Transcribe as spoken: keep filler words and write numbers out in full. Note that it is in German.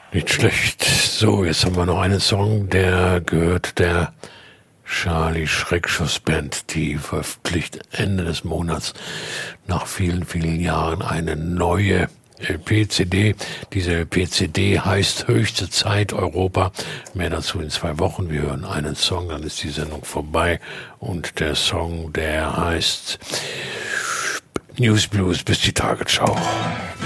Nicht schlecht. So, jetzt haben wir noch einen Song, der gehört der Charlie Schreckschuss Band. Die veröffentlicht Ende des Monats nach vielen, vielen Jahren eine neue L P-C D. Diese L P-C D heißt Höchste Zeit Europa. Mehr dazu in zwei Wochen. Wir hören einen Song, dann ist die Sendung vorbei. Und der Song, der heißt News Blues bis die Tagesschau.